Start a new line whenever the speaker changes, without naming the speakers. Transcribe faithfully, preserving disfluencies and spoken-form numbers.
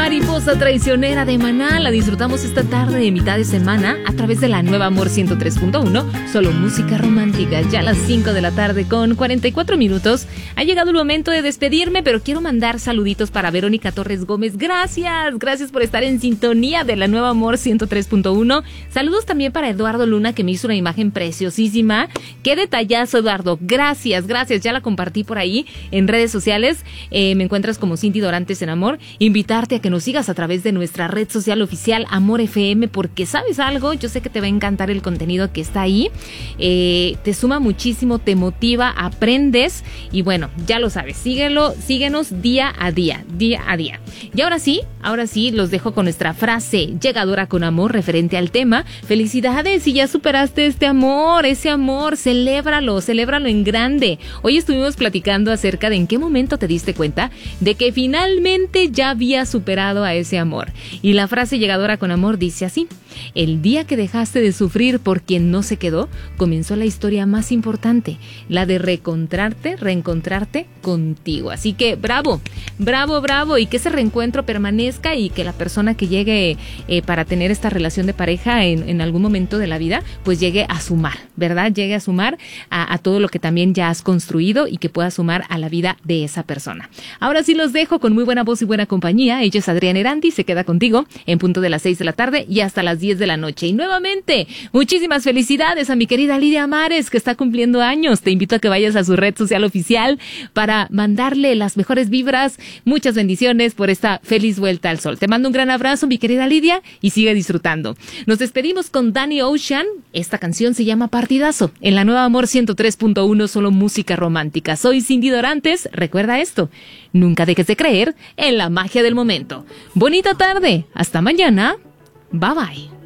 Mariposa Traicionera de Maná. La disfrutamos esta tarde de mitad de semana a través de la nueva Amor ciento tres punto uno. Solo música romántica. Ya a las cinco de la tarde con cuarenta y cuatro minutos. Ha llegado el momento de despedirme, pero quiero mandar saluditos para Verónica Torres Gómez. Gracias, gracias por estar en sintonía de la nueva Amor ciento tres punto uno. Saludos también para Eduardo Luna, que me hizo una imagen preciosísima. Qué detallazo, Eduardo. Gracias, gracias. Ya la compartí por ahí en redes sociales. Eh, me encuentras como Cindy Dorantes en Amor. Invitarte a que nos sigas a través de nuestra red social oficial Amor F M, porque ¿sabes algo? Yo sé que te va a encantar el contenido que está ahí. Eh, te suma muchísimo, te motiva, aprendes y bueno, ya lo sabes, síguelo, síguenos día a día, día a día. Y ahora sí, ahora sí, los dejo con nuestra frase llegadora con amor referente al tema. Felicidades, si ya superaste este amor, ese amor, celébralo, celébralo en grande. Hoy estuvimos platicando acerca de en qué momento te diste cuenta de que finalmente ya había superado a ese amor. Y la frase llegadora con amor dice así: el día que dejaste de sufrir por quien no se quedó, comenzó la historia más importante, la de reencontrarte, reencontrarte contigo. Así que bravo, bravo, bravo, y que ese reencuentro permanezca y que la persona que llegue eh, para tener esta relación de pareja en, en algún momento de la vida, pues llegue a sumar, ¿verdad? Llegue a sumar a, a todo lo que también ya has construido y que pueda sumar a la vida de esa persona. Ahora sí los dejo con muy buena voz y buena compañía. Ella es Adriana Erandi, se queda contigo en punto de las seis de la tarde y hasta las diez de la noche. Y nuevamente, muchísimas felicidades a mi querida Lidia Mares, que está cumpliendo años. Te invito a que vayas a su red social oficial para mandarle las mejores vibras. Muchas bendiciones por esta feliz vuelta al sol. Te mando un gran abrazo, mi querida Lidia, y sigue disfrutando. Nos despedimos con Danny Ocean. Esta canción se llama Partidazo. En la nueva Amor ciento tres punto uno, solo música romántica. Soy Cindy Dorantes. Recuerda esto: nunca dejes de creer en la magia del momento. Bonita tarde. Hasta mañana. Bye bye.